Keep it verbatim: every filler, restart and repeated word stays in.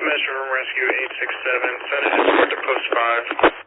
Metro Rescue eight six seven, send a escort to post five.